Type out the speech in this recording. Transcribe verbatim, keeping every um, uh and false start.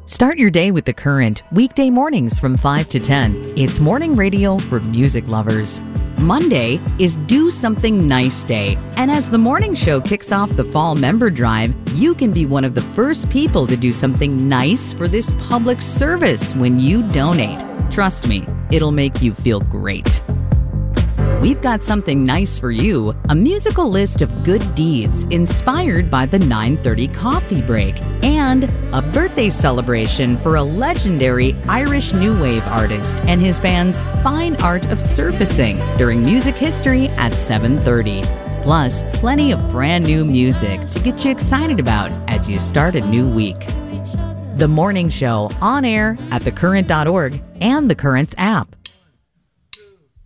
Start your day with The Current, weekday mornings from five to ten. It's morning radio for music lovers. Monday is Do Something Nice Day, and as the morning show kicks off the fall member drive, you can be one of the first people to do something nice for this public service when you donate. Trust me, it'll make you feel great. We've got something nice for you, a musical list of good deeds inspired by the nine thirty coffee break, and a birthday celebration for a legendary Irish new wave artist and his band's Fine Art of Surfacing during Music History at seven thirty. Plus, plenty of brand new music to get you excited about as you start a new week. The Morning Show, on air at the current dot org and the Currents app.